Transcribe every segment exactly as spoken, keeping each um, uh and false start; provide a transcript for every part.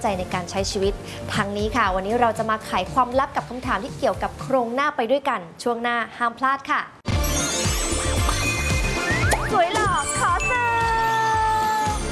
ใจในการใช้ชีวิตทางนี้ค่ะวันนี้เราจะมาไขความลับกับคำถามที่เกี่ยวกับโครงหน้าไปด้วยกันช่วงหน้าห้ามพลาดค่ะสวยหล่อขอเสิร์ฟ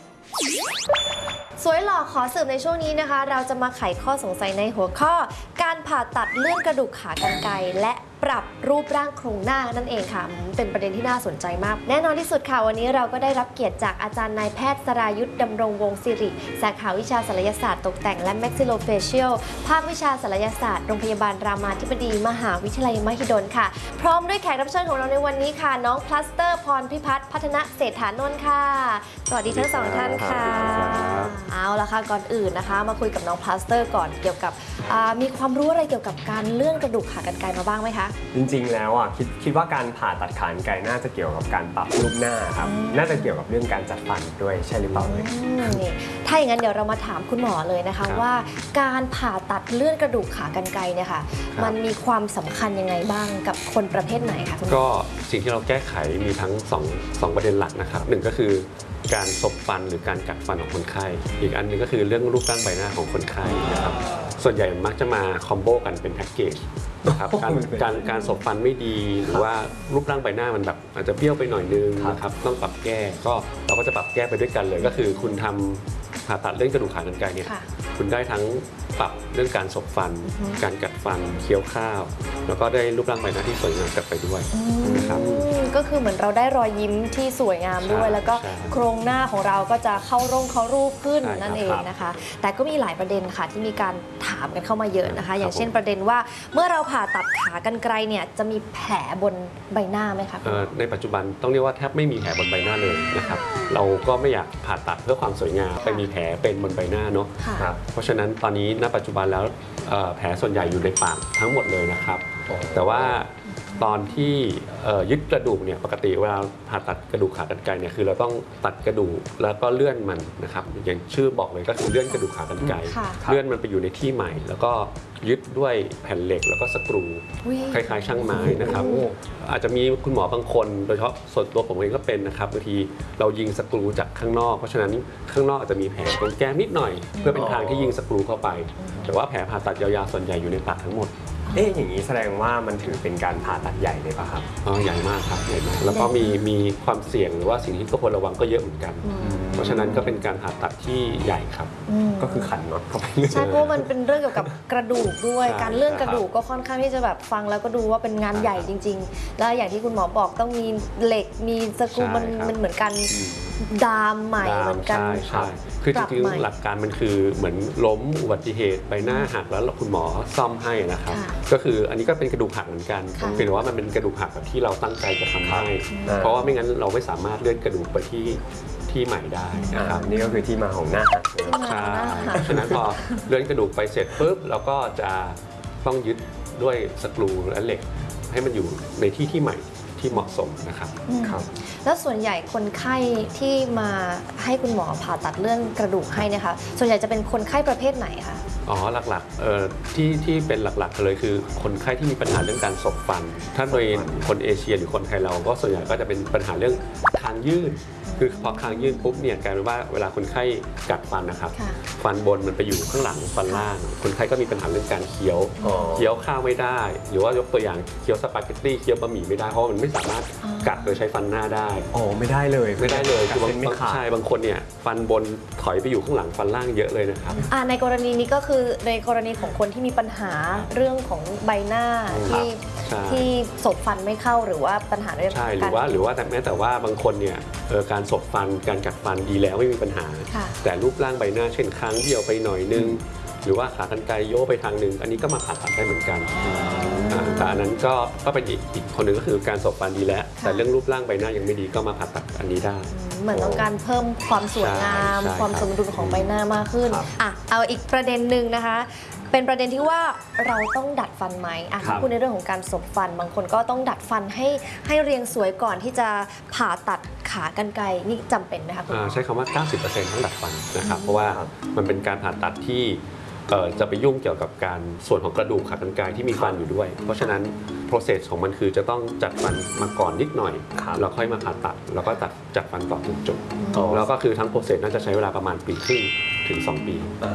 สวยหล่อขอสืบในช่วงนี้นะคะเราจะมาไขข้อสงสัยในหัวข้อการผ่าตัดเลื่อนกระดูกขากรรไกรและปรับรูปร่างโครงหน้านั่นเองค่ะเป็นประเด็นที่น่าสนใจมากแน่นอนที่สุดค่ะวันนี้เราก็ได้รับเกียรติจากอาจารย์นายแพทย์สรายุทธดำรงวงศ์สิริสาขาวิชาศัลยศาสตร์ตกแต่งและ Maxillofacial ภาควิชาศัลยศาสตร์โรงพยาบาลรามาธิบดีมหาวิทยาลัยมหิดลค่ะพร้อมด้วยแขกรับเชิญของเราในวันนี้ค่ะน้องพลัสเตอร์พรพิพัฒน์พัฒนเศรษฐานนท์ค่ะสวัสดีทั้งสองท่านค่ะเอาละค่ะก่อนอื่นนะคะมาคุยกับน้องพลัสเตอร์ก่อนเกี่ยวกับมีความรู้อะไรเกี่ยวกับการเลื่อนกระดูกขากรรไกรมาบ้างไหมคะจริงๆแล้วอ่ะคิดคิดว่าการผ่าตัดขากรรไกรน่าจะเกี่ยวกับการปรับรูปหน้าครับน่าจะเกี่ยวกับเรื่องการจัดฟันด้วยใช่หรือเปล่าเลยนี่ถ้าอย่างนั้นเดี๋ยวเรามาถามคุณหมอเลยนะคะว่าการผ่าตัดเลื่อนกระดูกขากรรไกรเนี่ยค่ะมันมีความสำคัญยังไงบ้างกับคนประเภทไหนคะก็สิ่งที่เราแก้ไขมีทั้งสอง สองประเด็นหลักนะครับหนึ่งก็คือการซบฟันหรือการกัดฟันของคนไข้อีกอันนึงก็คือเรื่องรูปร่างใบหน้าของคนไข้นะครับส่วนใหญ่มักจะมาคอมโบกันเป็นแพ็กเกจนะครับการการการซบฟันไม่ดีหรือว่ารูปร่างใบหน้ามันแบบอาจจะเบี้ยวไปหน่อยนึงนะครับต้องปรับแก้ก็เราก็จะปรับแก้ไปด้วยกันเลยก็คือคุณทำผ่าตัดเรื่องกระดูกขากรรไกรเนี่ยคุณได้ทั้งปรับเรื่องการซบฟันการกัดฟันเคี้ยวข้าวแล้วก็ได้รูปร่างใบหน้าที่สวยงามกลับไปด้วยนะครับก็คือเหมือนเราได้รอยยิ้มที่สวยงามด้วยแล้วก็โครงหน้าของเราก็จะเข้าร่งเข้ารูปขึ้นนั่นเองนะคะแต่ก็มีหลายประเด็นค่ะที่มีการถามกันเข้ามาเยอะนะคะอย่างเช่นประเด็นว่าเมื่อเราผ่าตัดขากรรไกรเนี่ยจะมีแผลบนใบหน้าไหมคะในปัจจุบันต้องเรียกว่าแทบไม่มีแผลบนใบหน้าเลยนะครับเราก็ไม่อยากผ่าตัดเพื่อความสวยงามไปมีแผลเป็นบนใบหน้าเนาะเพราะฉะนั้นตอนนี้ณปัจจุบันแล้วแผลส่วนใหญ่อยู่ในปากทั้งหมดเลยนะครับแต่ว่าตอนที่ยึดกระดูกเนี่ยปกติเวลาผ่าตัดกระดูกขากรรไกรเนี่ยคือเราต้องตัดกระดูกแล้วก็เลื่อนมันนะครับอย่างชื่อบอกเลยก็คือเลื่อนกระดูกขากรรไกรเลื่อนมันไปอยู่ในที่ใหม่แล้วก็ยึดด้วยแผ่นเหล็กแล้วก็สกรูคล้ายๆช่างไม้นะครับอาจจะมีคุณหมอบางคนโดยเฉพาะส่วนตัวผมเองก็เป็นนะครับบางทีเรายิงสกรูจากข้างนอกเพราะฉะนั้นข้างนอกอาจจะมีแผลตรงแก้มนิดหน่อยเพื่อเป็นทางที่ยิงสกรูเข้าไปแต่ว่าแผลผ่าตัดยาวๆส่วนใหญ่อยู่ในปากทั้งหมดเอ๊ะอย่างนี้แสดงว่ามันถือเป็นการผ่าตัดใหญ่เลยป่ะครับอ๋อใหญ่มากครับใหญ่มากแล้วก็มีมีความเสี่ยงหรือว่าสิ่งที่ต้องควรระวังก็เยอะเหมือนกันเพราะฉะนั้นก็เป็นการผ่าตัดที่ใหญ่ครับก็คือขันน็อตเข้าไปใช่เพราะมันเป็นเรื่องเกี่ยวกับกระดูกด้วยการเลื่อนกระดูกก็ค่อนข้างที่จะแบบฟังแล้วก็ดูว่าเป็นงานใหญ่จริงๆแล้วอย่างที่คุณหมอบอกต้องมีเหล็กมีสกรูมันมันเหมือนกันดามใหม่เหมือนกันใช่คือจริงๆหลักการมันคือเหมือนล้มอุบัติเหตุใบหน้าหักแล้วคุณหมอซ่อมให้นะครับก็คืออันนี้ก็เป็นกระดูกหักเหมือนกันเพียงแต่ว่ามันเป็นกระดูกหักแบบที่เราตั้งใจจะทำให้เพราะว่าไม่งั้นเราไม่สามารถเลื่อนกระดูกไปที่ที่ใหม่ได้นะครับนี่ก็คือที่มาของหน้าหักใช่ฉะนั้นพอเลื่อนกระดูกไปเสร็จปุ๊บเราก็จะต้องยึดด้วยสกรูและเหล็กให้มันอยู่ในที่ที่ใหม่ที่เหมาะสมนะครับครับแล้วส่วนใหญ่คนไข้ที่มาให้คุณหมอผ่าตัดเลื่อนกระดูกให้นะคะส่วนใหญ่จะเป็นคนไข้ประเภทไหนคะอ๋อหลักๆเอ่อที่ที่เป็นหลักๆเลยคือคนไข้ที่มีปัญหาเรื่องการสบฟันถ้าโดยคนเอเชียหรือคนไทยเราก็ส่วนใหญ่ก็จะเป็นปัญหาเรื่องคางยืดคือพอคางยืดปุ๊บเนี่ยกลายเป็นว่าเวลาคนไข้กัดฟันนะครับฟันบนมันไปอยู่ข้างหลังฟันล่างคนไข้ก็มีปัญหาเรื่องการเคี้ยวเคี้ยวข้าวไม่ได้หรือว่ายกตัวอย่างเคี้ยวสปาเกตตี้เคี้ยวบะหมี่ไม่ได้เพราะมันไม่สามารถกัดโดยใช้ฟันหน้าได้อ๋อไม่ได้เลยไม่ได้เลยคือบางใช่บางคนเนี่ยฟันบนถอยไปอยู่ข้างหลังฟันล่างเยอะเลยนะครับในกรณีนี้ก็คือในกรณีของคนที่มีปัญหาเรื่องของใบหน้าที่ที่สบฟันไม่เข้าหรือว่าปัญหาเรื่องใช่หรือว่าหรือว่าแต่แม้แต่ว่าบางคนเนี่ยการสบฟันการกัดฟันดีแล้วไม่มีปัญหาแต่รูปร่างใบหน้าเช่นค้างเบี้ยวไปหน่อยนึงหรือว่าขากรรไกรโยกไปทางหนึ่งอันนี้ก็มาผ่าตัดได้เหมือนกันแต่อันนั้นก็ก็เป็นอีกอีกคนหนึ่งก็คือการสบฟันดีแล้วแต่เรื่องรูปร่างใบหน้ายังไม่ดีก็มาผ่าตัดอันนี้ได้เหมือนต้องการเพิ่มความสวยงามความสมดุลของใบหน้ามากขึ้นอ่ะเอาอีกประเด็นหนึ่งนะคะเป็นประเด็นที่ว่าเราต้องดัดฟันไหมอ่ะถ้าพูดในเรื่องของการสบฟันบางคนก็ต้องดัดฟันให้ให้เรียงสวยก่อนที่จะผ่าตัดขากรรไกรนี่จำเป็นไหมคะคุณหมอใช้คำว่า เก้าสิบเปอร์เซ็นต์ ต้องดัดฟันนะครับเพราะว่ามันเป็นการผ่าตัดที่จะไปยุ่งเกี่ยวกับการส่วนของกระดูกขากรรไกรที่มีฟันอยู่ด้วยเพราะฉะนั้น process ของมันคือจะต้องจัดฟันมาก่อนนิดหน่อยแล้วค่อยมาผ่าตัดแล้วก็จัดจัดฟันต่อจนจบแล้วก็คือทั้ง process น่าจะใช้เวลาประมาณปีครึ่งถึงสองปี